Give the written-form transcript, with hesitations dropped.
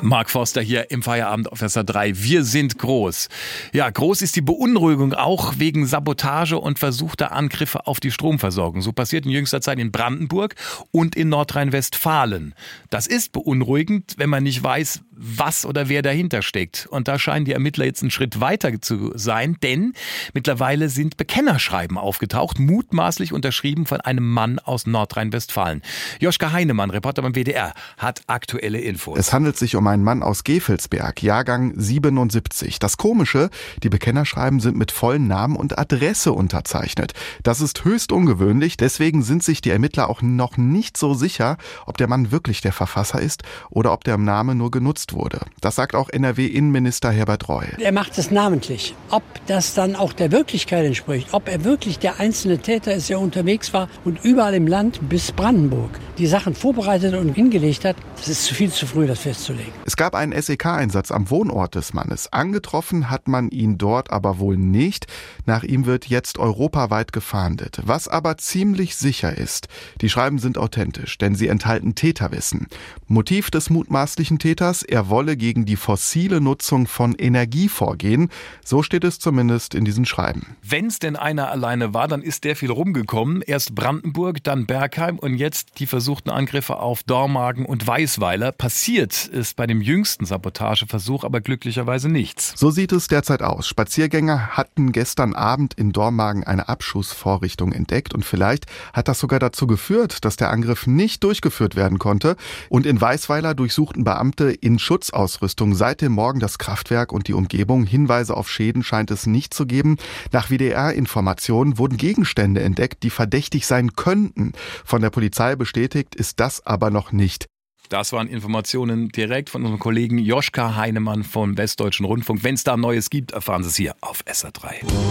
Mark Forster hier im Feierabend auf SR3. Wir sind groß. Ja, groß ist die Beunruhigung auch wegen Sabotage und versuchter Angriffe auf die Stromversorgung. So passiert in jüngster Zeit in Brandenburg und in Nordrhein-Westfalen. Das ist beunruhigend, wenn man nicht weiß, was oder wer dahinter steckt. Und da scheinen die Ermittler jetzt einen Schritt weiter zu sein, denn mittlerweile sind Bekennerschreiben aufgetaucht, mutmaßlich unterschrieben von einem Mann aus Nordrhein-Westfalen. Joschka Heinemann, Reporter beim WDR, hat aktuelle Infos. Es handelt sich um einen Mann aus Gevelsberg, Jahrgang 77. Das Komische, die Bekennerschreiben sind mit vollen Namen und Adresse unterzeichnet. Das ist höchst ungewöhnlich, deswegen sind sich die Ermittler auch noch nicht so sicher, ob der Mann wirklich der Verfasser ist oder ob der Name nur genutzt wurde. Das sagt auch NRW-Innenminister Herbert Reul. Er macht es namentlich. Ob das dann auch der Wirklichkeit entspricht, ob er wirklich der einzelne Täter ist, der unterwegs war und überall im Land bis Brandenburg die Sachen vorbereitet und hingelegt hat, das ist viel zu früh, das festzulegen. Es gab einen SEK-Einsatz am Wohnort des Mannes. Angetroffen hat man ihn dort aber wohl nicht. Nach ihm wird jetzt europaweit gefahndet. Was aber ziemlich sicher ist, die Schreiben sind authentisch, denn sie enthalten Täterwissen. Motiv des mutmaßlichen Täters, er wolle gegen die fossile Nutzung von Energie vorgehen. So steht es zumindest in diesen Schreiben. Wenn es denn einer alleine war, dann ist der viel rumgekommen. Erst Brandenburg, dann Bergheim und jetzt die versuchten Angriffe auf Dormagen und Weisweiler. Passiert ist bei dem jüngsten Sabotageversuch aber glücklicherweise nichts. So sieht es derzeit aus. Spaziergänger hatten gestern Abend in Dormagen eine Abschussvorrichtung entdeckt und vielleicht hat das sogar dazu geführt, dass der Angriff nicht durchgeführt werden konnte. Und in Weisweiler durchsuchten Beamte in Schutzausrüstung seit dem Morgen das Kraftwerk und die Umgebung. Hinweise auf Schäden scheint es nicht zu geben. Nach WDR-Informationen wurden Gegenstände entdeckt, die verdächtig sein könnten. Von der Polizei bestätigt ist das aber noch nicht. Das waren Informationen direkt von unserem Kollegen Joschka Heinemann vom Westdeutschen Rundfunk. Wenn es da Neues gibt, erfahren Sie es hier auf SR3.